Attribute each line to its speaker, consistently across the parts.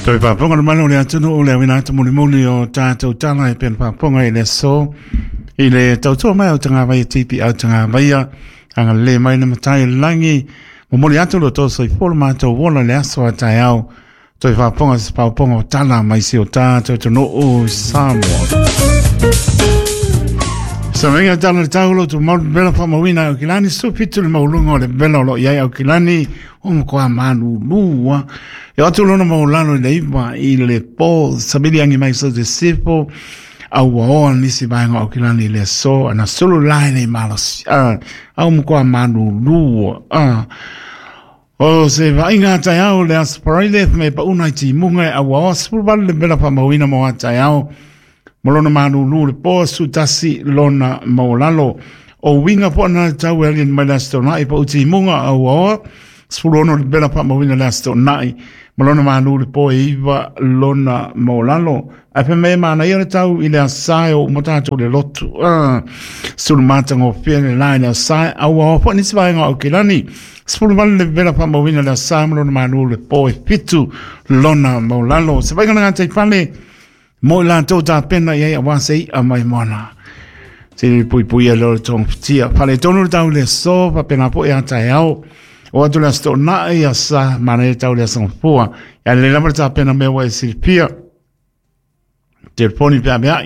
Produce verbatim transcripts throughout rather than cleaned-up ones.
Speaker 1: Toi whaponga na mana o le atunu o le awina atu muli muli o tātou tala e pen whaponga i le so. I le tautua mai au tanga vai tipi au tanga vai a anga le mai na matai langi. Mo muli atu lo tō soi polo mātou wola le aso a tai au. Toi whaponga sa pauponga o tala mai si o tātou tunu o Samoa. Sa menga tala le taulo tu mau bela whamawina au kilani supitu le maulunga o le bela o lo iai au kilani o mkoa manu lua. E atu lona maulano le iwa i le po sabili angi mai so de sipo au waoa nisi bainga au kilani le so ana sulu lai nei malas uh, au mkoa manu lua uh. O se vainga tai au le asparile me pa unai ti munga au waoa sulu bali le bela whamawina moa tai au Molona manu lu le po sutasi lona maulalo o winga po na tau alien mai lasto nai po uti munga au o spulono le bela pa mawina lasto nai molona manu le po iwa lona maulalo a pe me mana ia tau ile asai o matato le lotu ah sul matango fiele line asai au o po ni svainga o kilani spulono le bela pa mawina la asai molona manu le po fitu lona maulalo se vai ngana tai pale Mo la tota pena ia wa sei a mai mana. Se pui pui a lo tong tia pale tonu tau le so pa pena po ia tai au. O atu la sto na ia sa mana tau le son poa. Ya le la ta pena me wa silpia. Telefoni pia mai.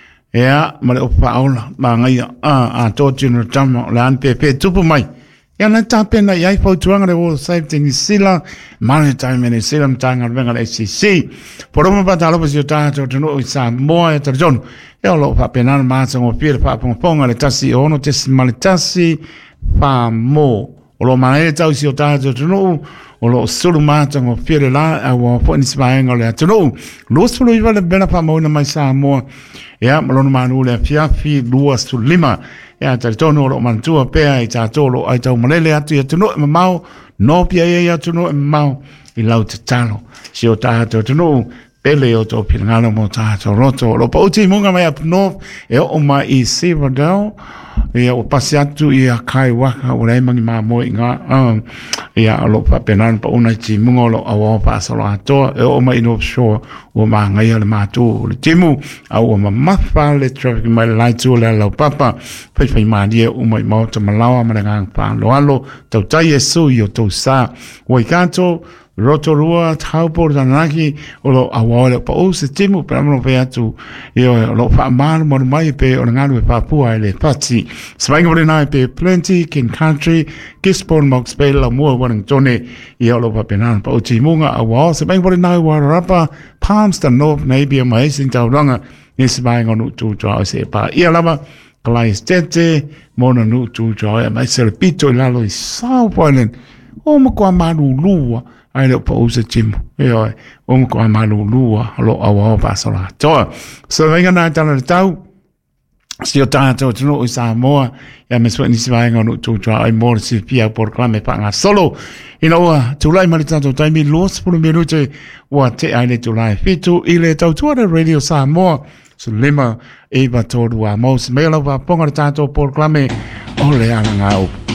Speaker 1: Ya ma le opa aula ma ngai a a to tinu tamo la an pe pe tupu mai. Ya na ta pena ia i fautuanga le wo safety ni sila mana tai mene sila mtanga venga le C C. Por uma batalo pa si tato tunu sa moa e tarjon. E lo fa pena ma sa ngo pir fa pong pong le tasi ono tes malitasi fa mo. O lo mana tau si tato tunu o lo sulu ma sa ngo pir la a wo po ni smaenga le tunu. Lo sulu i vale bena fa mo na mai sa mo. Ya lo no manu le fiafi lua su lima. Ya tartono lo mantua pe ai tatolo ai tau malele atu ya tunu e mau no pia ya tunu e mau i lau te talo. Si o tātou tunu, pele o tō pirangalo mo tātou roto. Lo pa uti munga mai up north, e o mai i Sivadao, e o pasi atu i a kai waka, o rei mangi maa moi ngā, um, e a lo pa penan pa unai ti munga lo awa pa asalo atoa, e o mai North Shore, o maa ngai ale maa tū, o le timu, a o ma mawha le traffic mai lai tū le lau papa, pai pai maa dia o mai mauta malawa, ma le ngang pa alo alo, tau tai e su i o tau sā, o i kanto, Rotorua, Taupo, Tanaki, o lo awole pa o se timu, pa amano pe atu, i o lo pa amano mo mai pe o nganu e papua e le pati. Swainga wale nai pe plenty, King Country, Gisborne, Mox Bay, la mua wanang tone, i o lo pa penan pa o timunga awa, swainga wale nai Wararapa, Palmerston North, maybe a maising tauranga, ni swainga nu tu joa o se pa. Ia lama, Kalais Tete, mona nu tu joa, e mai se repito i lalo i South Island, o mo kua manu lua, ai le pa usa timu e oi o ko amalu lua lo awa pa sala to so venga na tala tau si o tanto tu no sa moa ya me swani si vai ngonu tu tra ai mor si pia por clame pa nga solo ina wa tu lai mali tanto tai mi los por minute wa te ai le tu lai fitu ile tau tu radio sa moa so lima eva todu a mos mela va ponga tanto por clame o le ana ngau